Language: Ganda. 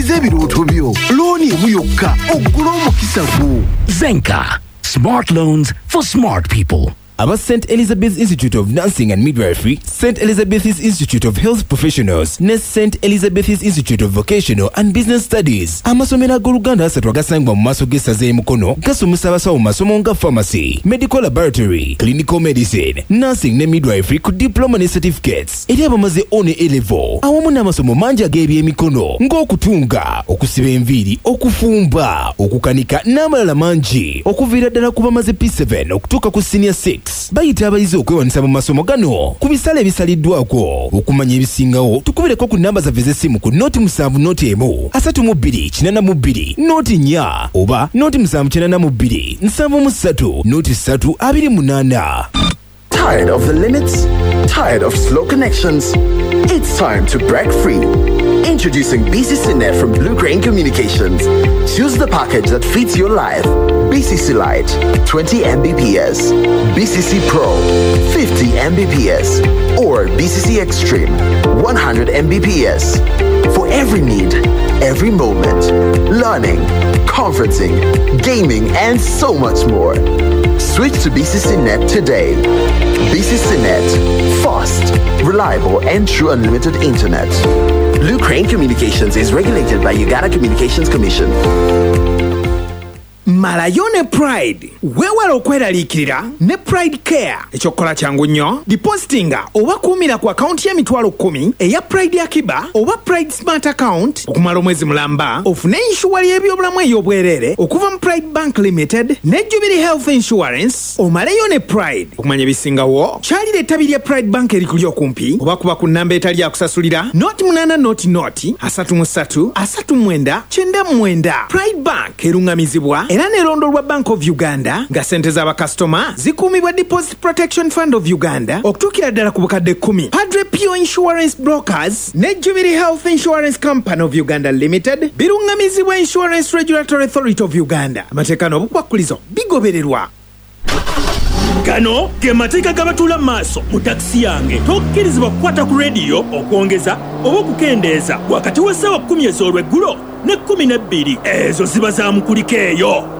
tuukirize ebirooto byo. Looni emu yokka oggula omukisa gwo. Zenka. Smart loans for smart people. About St. Elizabeth's Institute of Nursing and Midwifery, St. Elizabeth's Institute of Health Professionals, ne St. Elizabeth's Institute of Vocational and Business Studies. Amasomero ag'Oluganda asatu agasangibwa mu maaso g'essaza e Mukono gasomesa abasawo mu masomo nga pharmacy, medical laboratory, clinical medicine, nursing ne midwifery ku diploma ne certificates eri abamaze one A-level. Awamu n'amasomo mangi ag'ebyemikono ng'okutunga, okusiba enviiri, okufumba, okukanika n'amalala mangi okuviira ddala ku bamaze P7 okutuuka ku senior 6. Bayita abayizi okwewanisa mu masomo gano ku bisale ebisaliddwako. Okumanya ebisingawo tukubireko ku namba zaffe z'essimu ku noti 7 noti 1 32 noti 4 oba noti 792 73 noti 328. Tired of the limits? Tired of slow connections? It's time to break free. Introducing BCCnet from Blue Crane Communications. Choose the package that fits your life. BCC Lite, 20 Mbps. BCC Pro, 50 Mbps. Or BCC Extreme, 100 Mbps. For every need, every moment. Learning, conferencing, gaming, and so much more. Switch to BCCnet today. BCCnet, fast, reliable, and true unlimited internet. Blue Crane Communications is regulated by Uganda Communications Commission. Malayone Pride weewala okweraliikirira ne Pride Care. Ekyokukola kyangu nnyo, depositinga oba kuumira ku akaunti y'emitwalo 10 eya Pride Akiba oba Pride Smart Account okumala omwezi mulamba, ofune inshuwali y'ebyobulamu ey'obwereere okuva mu Pride Bank Limited ne Jubilee Health Insurance. Omaleyo ne Pride. Okumanya ebisingawo, kyalira ettabi lya Pride Bank erikuli okumpi oba kuba ku nnamba etali yakusasulira noti 8 noti 33 39 99. Pride Bank erungamizibwa era nerondolwa Bank of Uganda nga sente z'abakasitoma zikuumibwa Deposit Protection Fund of Uganda okutuukira ddala ku bukadde 10. Padre Pio Insurance Brokers ne Jubilee Health Insurance Company of Uganda Limited birungamizibwa Insurance Regulatory Authority of Uganda. Amateeka n'obukwakkulizo bigobererwa. Gano ge mateeka gabatuula maaso mu takisi yange. Tokkirizibwa kukwata ku radio okwongeza oba okukendeeza wakati w'essaawa 10 ez'olweggulo ne 12 ezo ziba za mukuliko eyo.